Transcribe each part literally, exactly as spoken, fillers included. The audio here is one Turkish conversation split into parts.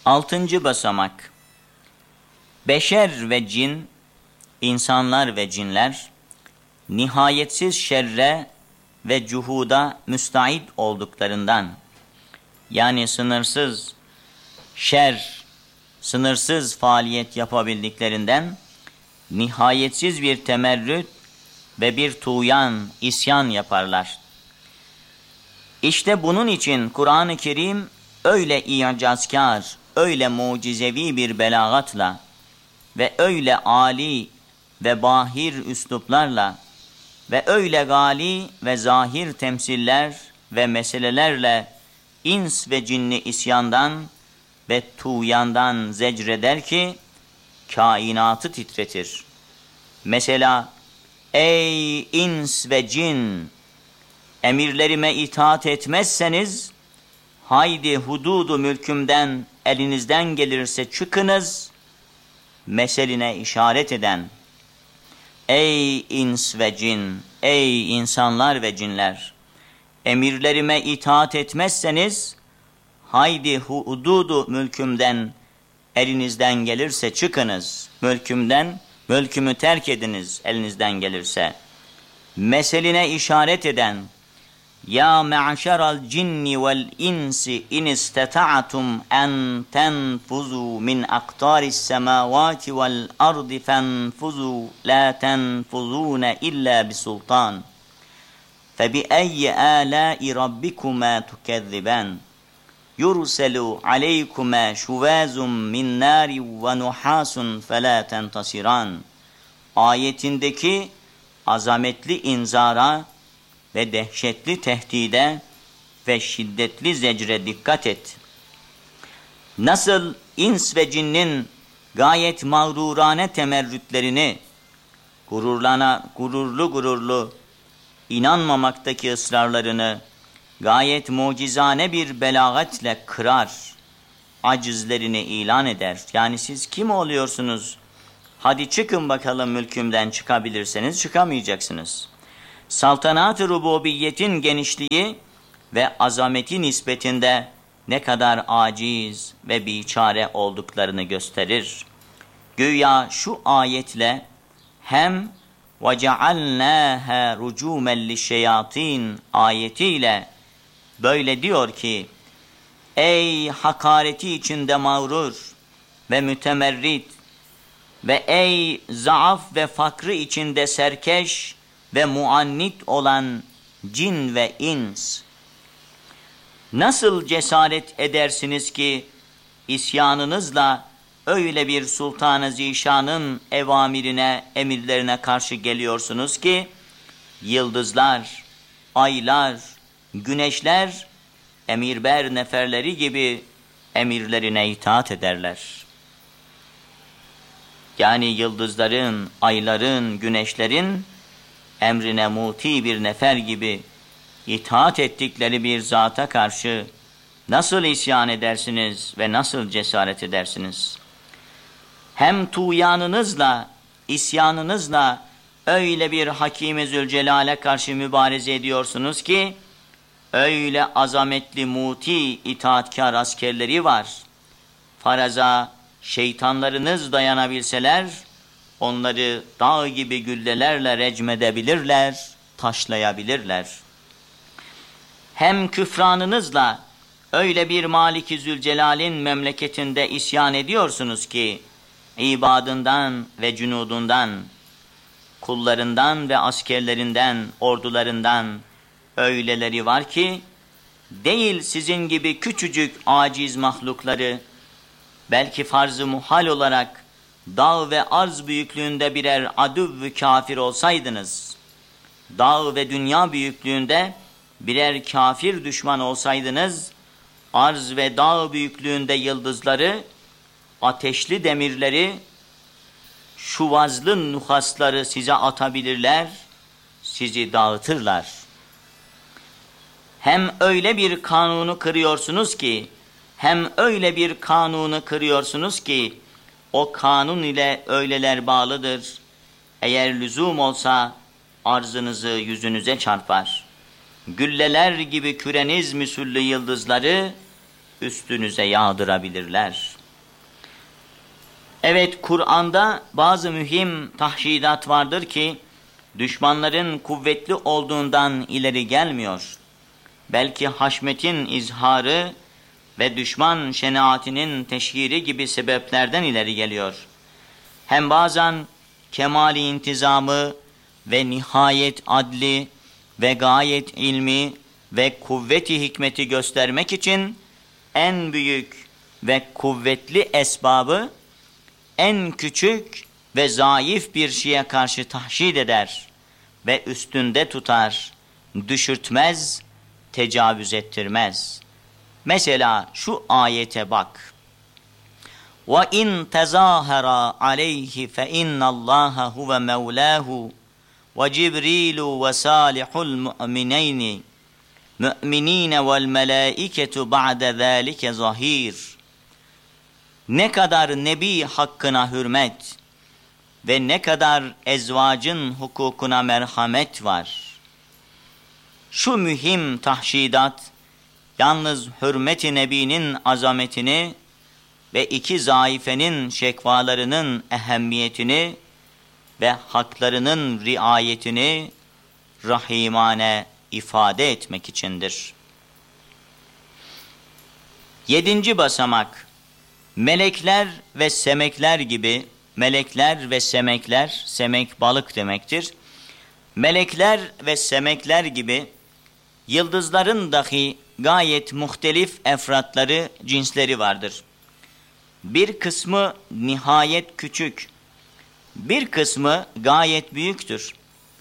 Altıncı basamak. Beşer ve cin, insanlar ve cinler, nihayetsiz şerre ve cuhuda müstahit olduklarından, yani sınırsız şer, sınırsız faaliyet yapabildiklerinden, nihayetsiz bir temerrüt ve bir tuğyan, isyan yaparlar. İşte bunun için Kur'an-ı Kerim öyle i'cazkar, öyle mucizevi bir belagatla ve öyle âli ve bahir üsluplarla ve öyle gali ve zahir temsiller ve meselelerle ins ve cinni isyandan ve tuğyandan zecreder ki kainatı titretir. Mesela ey ins ve cin, emirlerime itaat etmezseniz haydi hududu mülkümden elinizden gelirse çıkınız meseline işaret eden, ey ins ve cin, ey insanlar ve cinler, emirlerime itaat etmezseniz haydi hududu mülkümden elinizden gelirse çıkınız, mülkümden mülkümü terk ediniz elinizden gelirse meseline işaret eden, ya me'şeral cinni vel insi in istata'tum en tenfuzu min aqtaris semavati vel ardi fenfuzu la tenfuzune illa bisultan febi eyyi alâi rabbikuma tukezziban yurselu aleykuma şuvazun min nari ve nuhasun felâ tentasiran ayetindeki azametli inzara ve dehşetli tehdide ve şiddetli zecre dikkat et. Nasıl ins ve cinnin gayet mağrurane temerrütlerini, gururlana, gururlu gururlu inanmamaktaki ısrarlarını gayet mucizane bir belagatle kırar, acizlerini ilan eder. Yani siz kim oluyorsunuz? Hadi çıkın bakalım mülkümden, çıkabilirseniz çıkamayacaksınız. Saltanat-ı rububiyetin genişliği ve azameti nispetinde ne kadar aciz ve biçare olduklarını gösterir. Güya şu ayetle hem وَجَعَلْنَاهَا رُجُومًا لِشَّيَاطِينَ ayetiyle böyle diyor ki, ey hakareti içinde mağrur ve mütemerrit ve ey zaaf ve fakrı içinde serkeş ve muannit olan cin ve ins, nasıl cesaret edersiniz ki isyanınızla öyle bir sultan-ı zişanın evamirine, emirlerine karşı geliyorsunuz ki yıldızlar, aylar, güneşler emirber neferleri gibi emirlerine itaat ederler. Yani yıldızların, ayların, güneşlerin emrine muti bir nefer gibi itaat ettikleri bir zata karşı nasıl isyan edersiniz ve nasıl cesaret edersiniz? Hem tuğyanınızla, isyanınızla öyle bir Hakim-i Zülcelal'e karşı mübareze ediyorsunuz ki öyle azametli muti itaatkar askerleri var. Faraza şeytanlarınız dayanabilseler onları dağ gibi güllelerle recmedebilirler, taşlayabilirler. Hem küfranınızla öyle bir Malik-i Zülcelal'in memleketinde isyan ediyorsunuz ki ibadından ve cunudundan, kullarından ve askerlerinden, ordularından öyleleri var ki değil sizin gibi küçücük aciz mahlukları belki farz-ı muhal olarak dağ ve arz büyüklüğünde birer adüv-ü kafir olsaydınız, dağ ve dünya büyüklüğünde birer kafir düşman olsaydınız, arz ve dağ büyüklüğünde yıldızları, ateşli demirleri, şuvazlı nuhasları size atabilirler, sizi dağıtırlar. Hem öyle bir kanunu kırıyorsunuz ki, hem öyle bir kanunu kırıyorsunuz ki, o kanun ile öyleler bağlıdır. Eğer lüzum olsa arzınızı yüzünüze çarpar. Gülleler gibi küreniz müsüllü yıldızları üstünüze yağdırabilirler. Evet, Kur'an'da bazı mühim tahşidat vardır ki düşmanların kuvvetli olduğundan ileri gelmiyor. Belki haşmetin izharı ve düşman şenaatinin teşhiri gibi sebeplerden ileri geliyor. Hem bazen kemali intizamı ve nihayet adli ve gayet ilmi ve kuvveti hikmeti göstermek için en büyük ve kuvvetli esbabı en küçük ve zayıf bir şeye karşı tahşid eder ve üstünde tutar, düşürtmez, tecavüz ettirmez. Mesela şu ayete bak. وَاِنْ تَزَاهَرَا عَلَيْهِ فَاِنَّ اللّٰهَ هُوَ مَوْلَاهُ وَجِبْرِيلُ وَسَالِحُ الْمُؤْمِنَيْنِ مُؤْمِنِينَ وَالْمَلَائِكَةُ بَعْدَ ذَٰلِكَ ظَهِيرٌ. Ne kadar Nebi hakkına hürmet ve ne kadar ezvacın hukukuna merhamet var. Şu mühim tahşidat, yalnız hürmet-i Nebi'nin azametini ve iki zaifenin şekvalarının ehemmiyetini ve haklarının riayetini rahimane ifade etmek içindir. Yedinci basamak, melekler ve semekler gibi, melekler ve semekler, semek balık demektir. Melekler ve semekler gibi yıldızların dahi gayet muhtelif efratları, cinsleri vardır. Bir kısmı nihayet küçük, bir kısmı gayet büyüktür.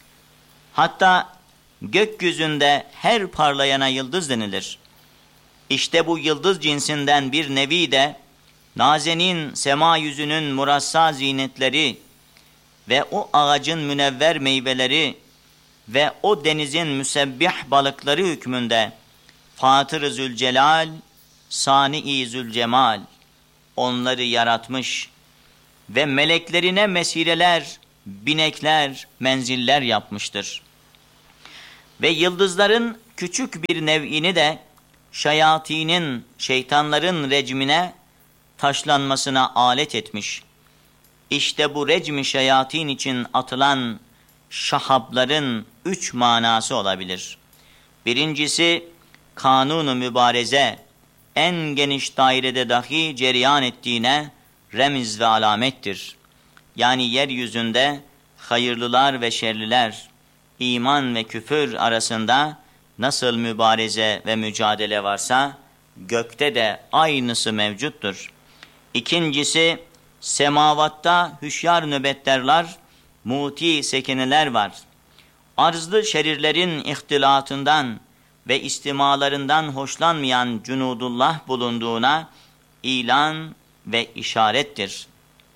Hatta gökyüzünde her parlayana yıldız denilir. İşte bu yıldız cinsinden bir nevi de nazenin sema yüzünün murassa zinetleri ve o ağacın münevver meyveleri ve o denizin müsebbih balıkları hükmünde Fatır-ı Zülcelal, Sani-i Zülcemal onları yaratmış ve meleklerine mesireler, binekler, menziller yapmıştır. Ve yıldızların küçük bir nev'ini de şeyatinin, şeytanların recmine, taşlanmasına alet etmiş. İşte bu recmi şeyatin için atılan şahabların üç manası olabilir. Birincisi, kanunu mübareze, en geniş dairede dahi cereyan ettiğine remiz ve alamettir. Yani yeryüzünde hayırlılar ve şerliler, iman ve küfür arasında nasıl mübareze ve mücadele varsa, gökte de aynısı mevcuttur. İkincisi, semavatta hüşyar nöbetlerler, muti sekineler var. Arzlı şerirlerin ihtilatından ve istimalarından hoşlanmayan cunudullah bulunduğuna ilan ve işarettir.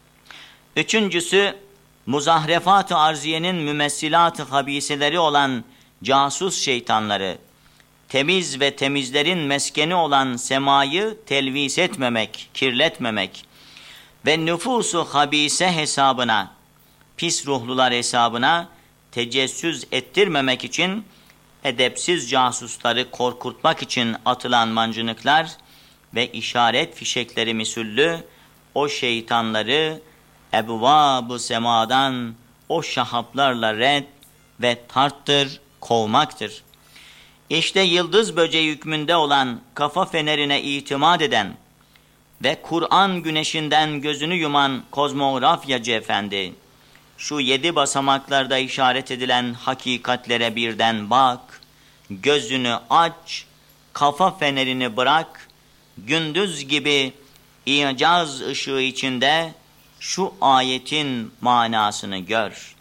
Üçüncüsü, muzahrefat-ı arziyenin mümessilat-ı habiseleri olan casus şeytanları, temiz ve temizlerin meskeni olan semayı telvis etmemek, kirletmemek ve nüfusu habise hesabına, pis ruhlular hesabına tecessüs ettirmemek için edepsiz casusları korkutmak için atılan mancınıklar ve işaret fişekleri misüllü o şeytanları ebvab-ı semadan o şahaplarla red ve tarttır, kovmaktır. İşte yıldız böceği hükmünde olan kafa fenerine itimat eden ve Kur'an güneşinden gözünü yuman kozmografyacı efendi, şu yedi basamaklarda işaret edilen hakikatlere birden bak, gözünü aç, kafa fenerini bırak, gündüz gibi icaz ışığı içinde şu ayetin manasını gör.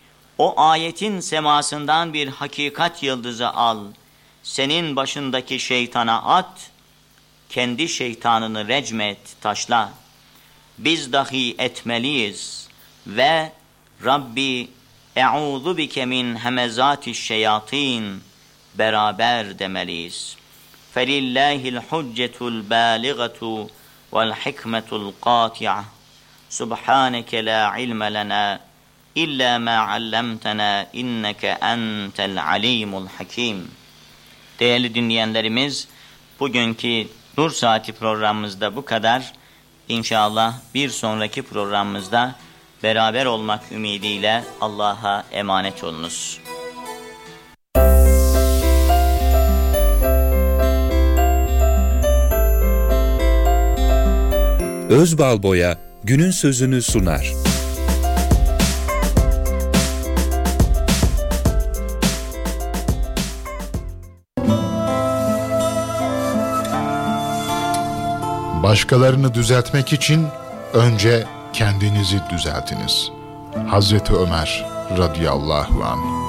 O ayetin semasından bir hakikat yıldızı al, senin başındaki şeytana at, kendi şeytanını recmet, taşla. Biz dahi etmeliyiz ve Rabbi e'udhu bike min hemezatiş şeyatin beraber demeliyiz. Felillahil huccetul baligatu vel hikmetul qati'a. Subhaneke la ilme lena illa ma allamtana inneke entel alimul hakim. Değerli dinleyenlerimiz, bugünkü Nur Saati programımızda bu kadar. İnşallah bir sonraki programımızda beraber olmak ümidiyle Allah'a emanet olunuz. Özbalboya günün sözünü sunar. Başkalarını düzeltmek için önce kendinizi düzeltiniz. Hazreti Ömer radıyallahu anh.